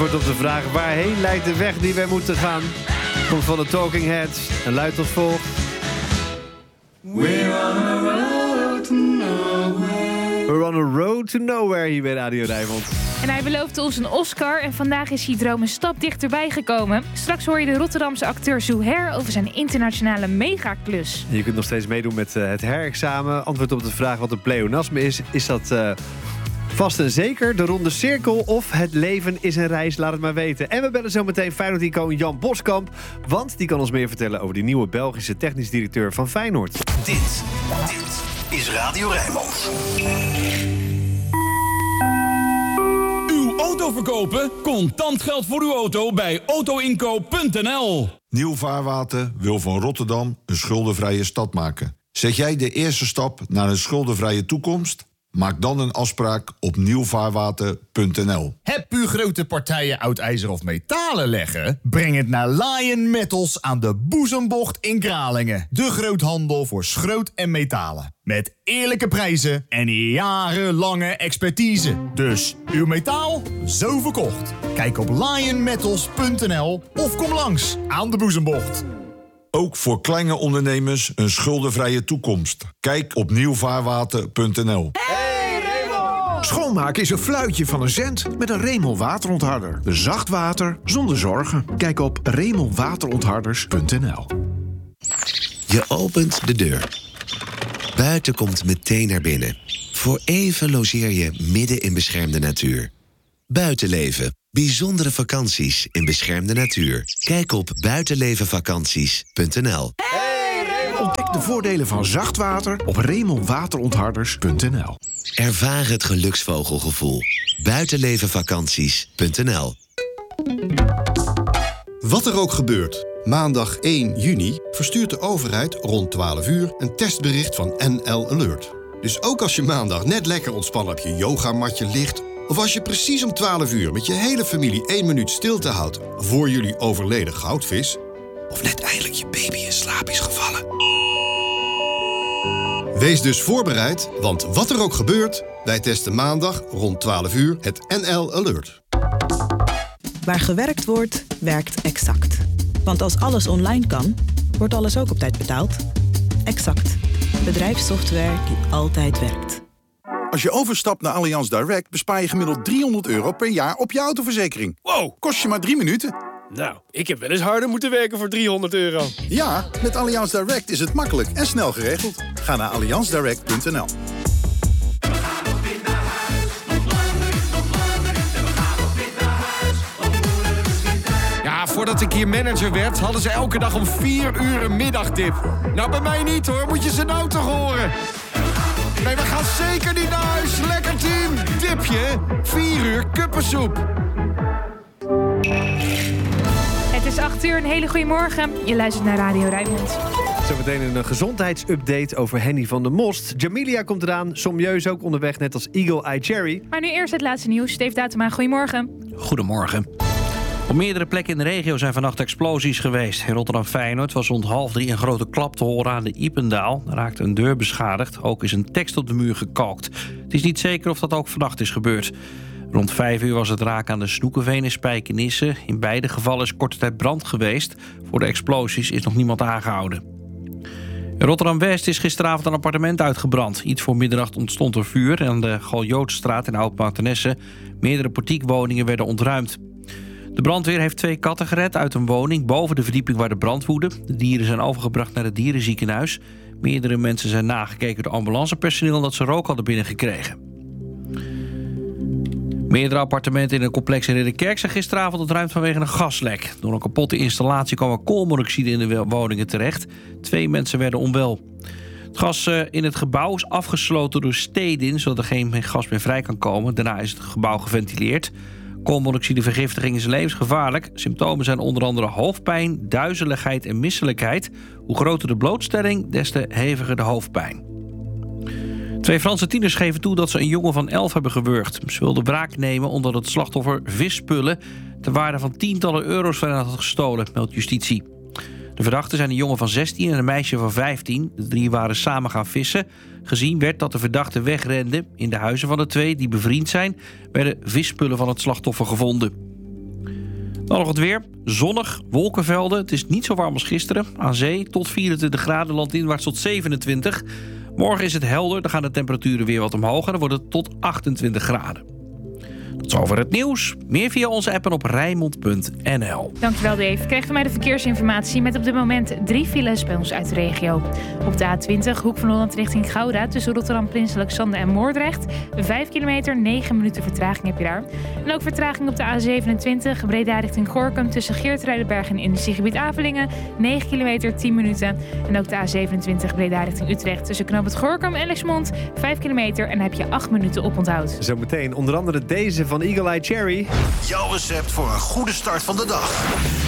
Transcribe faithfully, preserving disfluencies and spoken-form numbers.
Antwoord op de vraag waarheen leidt de weg die wij moeten gaan. Komt van de Talking Heads en luidt als volgt. We're on a road to nowhere. We're on a road to nowhere hier bij Radio Rijnmond. En hij beloofde ons een Oscar en vandaag is die droom een stap dichterbij gekomen. Straks hoor je de Rotterdamse acteur Zouhair over zijn internationale megaklus. Je kunt nog steeds meedoen met uh, het herexamen. Antwoord op de vraag wat een pleonasme is. Is dat uh, vast en zeker de ronde cirkel of het leven is een reis? Laat het maar weten. En we bellen zo meteen Feyenoord-icoon Jan Boskamp. Want die kan ons meer vertellen over die nieuwe Belgische technisch directeur van Feyenoord. Dit, dit is Radio Rijnmond. Auto verkopen? Contant geld voor uw auto bij autoinkoop punt n l. Nieuw Vaarwater wil van Rotterdam een schuldenvrije stad maken. Zet jij de eerste stap naar een schuldenvrije toekomst? Maak dan een afspraak op nieuw vaarwater punt n l. Heb u grote partijen oud ijzer of metalen leggen? Breng het naar Lion Metals aan de Boezembocht in Kralingen. De groothandel voor schroot en metalen. Met eerlijke prijzen en jarenlange expertise. Dus uw metaal, zo verkocht. Kijk op lion metals punt n l of kom langs aan de Boezembocht. Ook voor kleine ondernemers een schuldenvrije toekomst. Kijk op nieuw vaarwater punt n l. Schoonmaken is een fluitje van een cent met een Remel waterontharder. Zacht water zonder zorgen. Kijk op remel waterontharders punt n l. Je opent de deur. Buiten komt meteen naar binnen. Voor even logeer je midden in beschermde natuur. Buitenleven. Bijzondere vakanties in beschermde natuur. Kijk op buitenlevenvakanties punt n l. Ontdek de voordelen van zacht water op remel waterontharders punt n l. Ervaar het geluksvogelgevoel. buitenlevenvakanties punt n l. Wat er ook gebeurt, maandag één juni verstuurt de overheid rond twaalf uur een testbericht van N L Alert. Dus ook als je maandag net lekker ontspannen op je yogamatje ligt, of als je precies om twaalf uur met je hele familie één minuut stilte houdt voor jullie overleden goudvis, of net eindelijk je baby in slaap is gevallen. Wees dus voorbereid, want wat er ook gebeurt, wij testen maandag rond twaalf uur het N L Alert. Waar gewerkt wordt, werkt Exact. Want als alles online kan, wordt alles ook op tijd betaald. Exact. Bedrijfssoftware die altijd werkt. Als je overstapt naar Allianz Direct bespaar je gemiddeld driehonderd euro per jaar op je autoverzekering. Wow, kost je maar drie minuten. Nou, ik heb wel eens harder moeten werken voor driehonderd euro. Ja, met Allianz Direct is het makkelijk en snel geregeld. Ga naar allianz direct punt n l. Ja, voordat ik hier manager werd, hadden ze elke dag om vier uur een middagdip. Nou, bij mij niet hoor, moet je ze nou toch horen. Nee, we gaan zeker niet naar huis. Lekker team. Dipje, vier uur kuppensoep. Het is acht uur, een hele goede morgen. Je luistert naar Radio Rijnmond. Zometeen een gezondheidsupdate over Henny van der Most. Jamilia komt eraan, somieus ook onderweg, net als Eagle Eye Cherry. Maar nu eerst het laatste nieuws. Steve Datema, goedemorgen. Goedemorgen. Op meerdere plekken in de regio zijn vannacht explosies geweest. In Rotterdam-Feyenoord was rond half drie een grote klap te horen aan de Ipendaal. Er raakte een deur beschadigd. Ook is een tekst op de muur gekalkt. Het is niet zeker of dat ook vannacht is gebeurd. Rond vijf uur was het raak aan de Snoekenveen in Spijkenisse. In beide gevallen is korte tijd brand geweest. Voor de explosies is nog niemand aangehouden. In Rotterdam-West is gisteravond een appartement uitgebrand. Iets voor middernacht ontstond er vuur. Aan de Galjootstraat in Oud-Martenesse. Meerdere portiekwoningen werden ontruimd. De brandweer heeft twee katten gered uit een woning boven de verdieping waar de brand woedde. De dieren zijn overgebracht naar het dierenziekenhuis. Meerdere mensen zijn nagekeken door ambulancepersoneel dat ze rook hadden binnengekregen. Meerdere appartementen in een complex in Ridderkerk zijn gisteravond ontruimd vanwege een gaslek. Door een kapotte installatie kwam er koolmonoxide in de woningen terecht. Twee mensen werden onwel. Het gas in het gebouw is afgesloten door Stedin, zodat er geen gas meer vrij kan komen. Daarna is het gebouw geventileerd. Koolmonoxidevergiftiging is levensgevaarlijk. Symptomen zijn onder andere hoofdpijn, duizeligheid en misselijkheid. Hoe groter de blootstelling, des te heviger de hoofdpijn. Twee Franse tieners geven toe dat ze een jongen van elf hebben gewurgd. Ze wilden wraak nemen omdat het slachtoffer visspullen ter waarde van tientallen euro's van hen had gestolen, meldt justitie. De verdachten zijn een jongen van zestien en een meisje van vijftien. De drie waren samen gaan vissen. Gezien werd dat de verdachten wegrenden. In de huizen van de twee, die bevriend zijn, werden visspullen van het slachtoffer gevonden. Dan nog het weer. Zonnig, wolkenvelden. Het is niet zo warm als gisteren. Aan zee tot vierentwintig graden, landinwaarts tot zevenentwintig. Morgen is het helder, dan gaan de temperaturen weer wat omhoog en dan wordt het tot achtentwintig graden. Tot zover het nieuws. Meer via onze app en op Rijnmond punt n l. Dankjewel Dave. Krijgt u mij de verkeersinformatie met op dit moment drie files bij ons uit de regio. Op de A twintig, Hoek van Holland richting Gouda, tussen Rotterdam, Prins Alexander en Moordrecht. vijf kilometer, negen minuten vertraging heb je daar. En ook vertraging op de A zevenentwintig, Breda richting Gorinchem, tussen Geertruidenberg en industriegebied Avelingen. negen kilometer, tien minuten. En ook de A zevenentwintig, Breda richting Utrecht, tussen Knoop het Gorinchem en Lexmond. vijf kilometer en dan heb je acht minuten oponthoud. Zometeen onder andere deze van Eagle Eye Cherry. Jouw recept voor een goede start van de dag.